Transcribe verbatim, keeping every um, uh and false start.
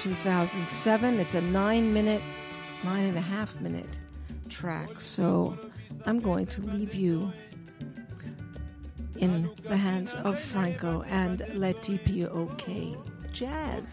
two thousand seven. It's a nine minute, nine and a half minute track. So I'm going to leave you in the hands of Franco and Letty P O K Jazz.